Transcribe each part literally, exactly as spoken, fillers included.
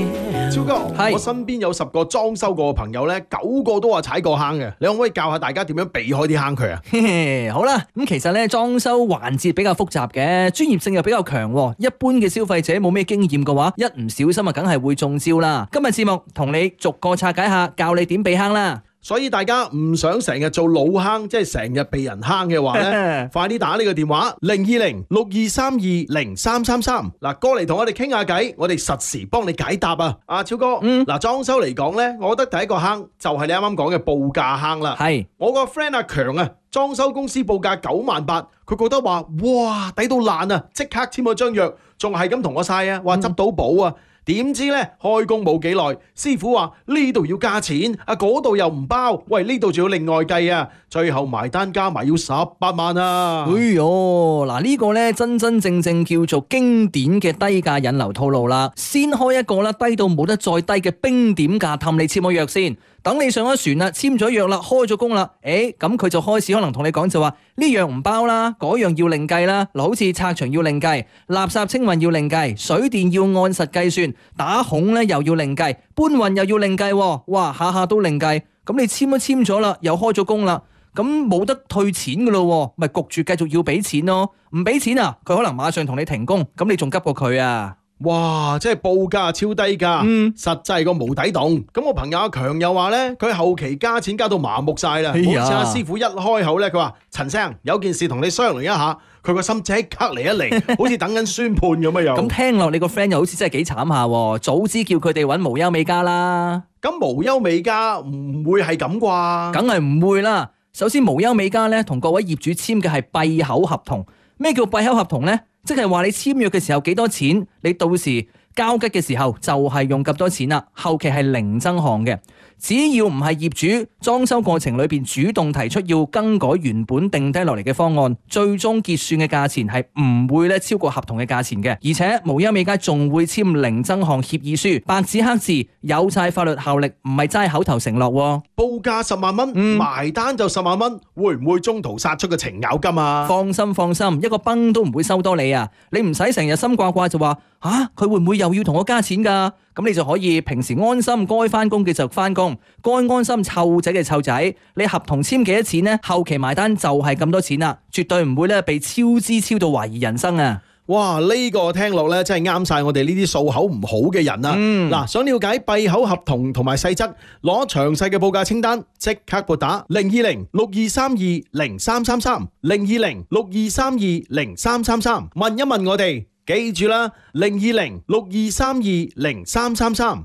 超哥，我身邊有十個裝修過嘅朋友咧，九個都話踩過坑嘅。你可唔可以教下大家點樣避開啲坑渠啊？ 嘿嘿，好啦，咁其實咧裝修環節比較複雜嘅，專業性又比較強。一般嘅消費者冇咩經驗嘅話，一唔小心啊，梗係會中招啦。今日節目同你逐個拆解下，教你點避坑啦。 所以大家唔想成日做老坑，即係成日被人坑嘅話咧，快啲打呢個電話零二零六二三二零三三三，嗱，過嚟同我哋傾下偈，我哋實時幫你解答啊！阿超哥，嗯，嗱，裝修嚟講咧，我覺得第一個坑就係你啱啱講嘅報價坑啦。係，我個 friend 阿強啊，裝修公司報價九萬八，佢覺得話哇抵到爛啊，即刻簽咗張約，仲係咁同我晒啊，話執到寶啊！點知咧開工冇幾耐，師傅話呢度要加錢，啊嗰度又唔包，喂呢度仲要另外計啊，最後埋單加埋要十八萬啊！ 哎喲，嗱呢個咧真真正正叫做經典嘅低價引流套路啦，先開一個啦，低到冇得再低嘅冰點價氹你簽咗約先。等你上咗船啦，簽咗約啦，開咗工啦，誒，咁佢就開始可能同你講就話呢樣唔包啦，嗰樣要另計啦。嗱，好似拆牆要另計，垃圾清運要另計，水電要按實計算，打孔咧又要另計，搬運又要另計，哇，下下都另計。咁你簽都簽咗啦，又開咗工啦，咁冇得退錢噶咯，咪焗住繼續要俾錢咯。唔俾錢啊，佢可能馬上同你停工，咁你仲急過佢啊？ 哇！即係報價超低價，嗯、實際個無底洞。咁我朋友阿強又話咧，佢後期加錢加到麻木晒啦。好似阿師傅一開口咧，佢話陳生有件事同你商量一下，佢個心即刻嚟一嚟，好似等緊宣判咁樣樣。咁聽落你個 friend 又好似真係幾慘下，早知叫佢哋揾無憂美家啦。 咁無憂美家唔會係咁啩？ 梗係唔會啦。首先無憂美家咧同各位業主簽嘅係閉口合同。咩叫閉口合同咧？即係話你簽約嘅時候幾多錢，你到時交吉嘅時候就係用咁多錢啦，後期係零增項嘅。只要唔係業主裝修過程裏邊主動提出要更改原本定低落嚟嘅方案，最終結算嘅價錢係唔會咧超過合同嘅價錢嘅。而且無憂美家仲會簽零增項協議書，白紙黑字，有晒法律效力，唔係齋口頭承諾。 報價十萬蚊，嗯、埋單就十萬蚊，會唔會中途殺出個程咬金啊？ 放心放心，一個崩都唔會收多你啊！你唔使成日心掛掛就話啊，佢會唔會又要同我加錢㗎？咁你就可以平時安心該翻工嘅就翻工，該安心湊仔嘅湊仔。你合同簽幾多錢呢？後期埋單就係咁多錢啦，絕對唔會咧被超支超到懷疑人生啊！ 哇，呢、這個聽落咧真係啱晒我哋呢啲數口唔好嘅人啊！嗱、嗯，想了解閉口合同同埋細則，攞詳細嘅報價清單，即刻撥打零二零六二三二零三三三零二零六二三二零三三三，問一問我哋。記住啦，零二零六二三二零三三三。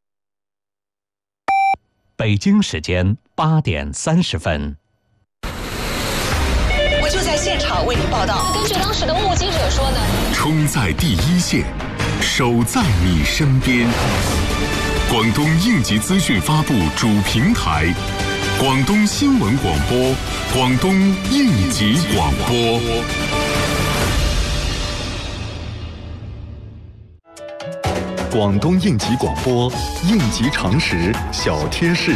北京時間八點三十分。 我就在現場為你報道。根據當時的目擊者說呢， 衝在第一線，守在你身邊。廣東應急資訊發布主平台，廣東新聞廣播，廣東應急廣播。 廣東應急廣播，應急常識小貼士。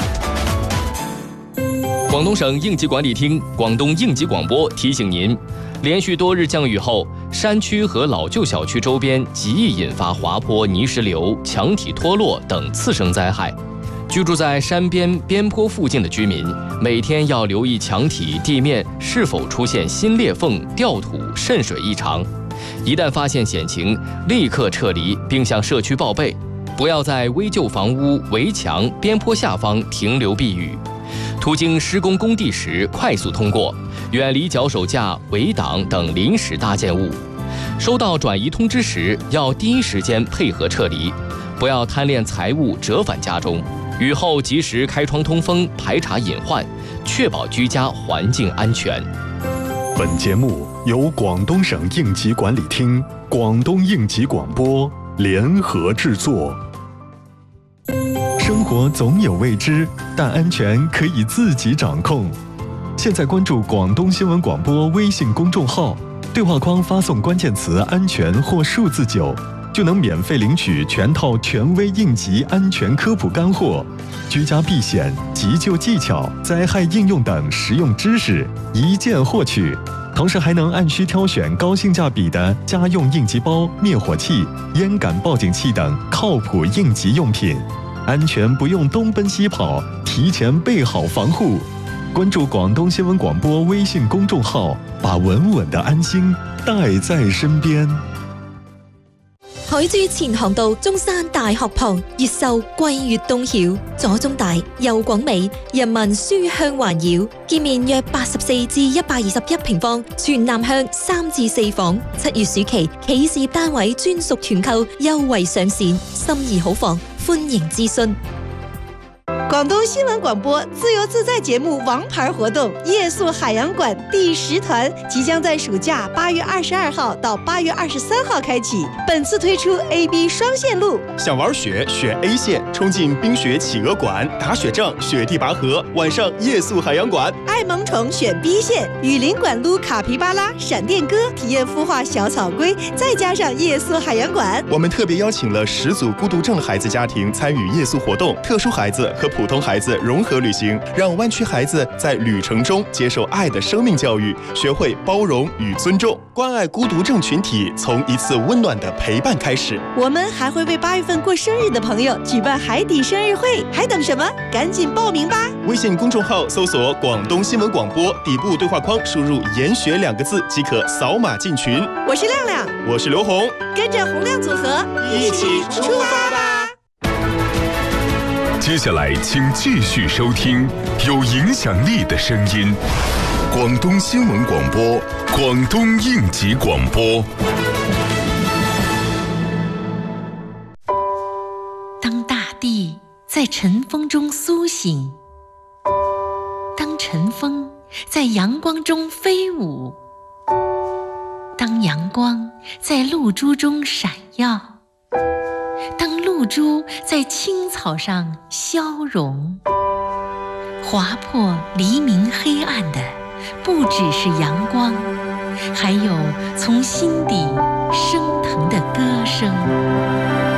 廣東省應急管理廳、廣東應急廣播提醒您，連續多日降雨後，山區和老舊小區周邊極易引發滑坡、泥石流、牆體脫落等次生災害。居住在山邊邊坡附近的居民，每天要留意牆體、地面是否出現新裂縫、掉土、滲水異常。一旦發現險情，立刻撤離並向社區報備，不要在危舊房屋、圍牆、邊坡下方停留避雨。途經施工工地時，快速通過，遠離腳手架、圍擋等臨時搭建物。收到轉移通知時，要第一時間配合撤離，不要貪戀財物折返家中。雨後及時開窗通風，排查隱患，確保居家環境安全。 本節目由廣東省應急管理廳、廣東應急廣播聯合製作。生活總有未知，但安全可以自己掌控。現在關注廣東新聞廣播微信公眾號，對話框發送關鍵詞安全或數字九，就能免費領取全套權威應急安全科普乾貨、居家避險、急救技巧、災害應用等實用知識，一鍵獲取。 同时还能按需挑选高性价比的家用应急包、灭火器、烟感报警器等靠谱应急用品，安全不用东奔西跑，提前备好防护。关注广东新闻广播微信公眾號，把穩穩的安心帶在身邊。 海珠前航道中山大學旁，越秀貴越東曉，左中大右廣美，人民書香環繞。建面約八十四至一百二十一平方，全南向三至四房。七月暑期企事業單位專屬團購優惠上線，心儀好房，歡迎諮詢。 广东新闻广播自由自在节目王牌活动夜宿海洋馆第十团即将在暑假八月二十二号到八月二十三号开启。本次推出 A B 双线路， 想玩雪选 A 线，冲进冰雪企鹅馆，打雪仗雪地拔河，晚上夜宿海洋馆。 爱萌宠选 B 线，雨林馆撸卡皮巴拉、闪电哥，体验孵化小草龟，再加上夜宿海洋馆。 我们特别邀请了十组孤独症孩子家庭参与夜宿活动，特殊孩子和普通孩子融合旅行，让湾区孩子在旅程中接受爱的生命教育，学会包容与尊重，关爱孤独症群体，从一次温暖的陪伴开始。 我们还会为八月份过生日的朋友举办海底生日会，还等什么？赶紧报名吧！ 微信公众号搜索广东新闻广播，底部对话框输入研学两个字即可扫码进群。 我是亮亮， 我是刘红， 跟着洪亮组合一起出发吧！ 接下来请继续收听有影响力的声音，广东新闻广播，广东应急广播。 当大地在晨风中苏醒，当晨风在阳光中飞舞，当阳光在露珠中闪耀，当露珠在青草上消融，划破黎明黑暗的不只是阳光，还有从心底升腾的歌声。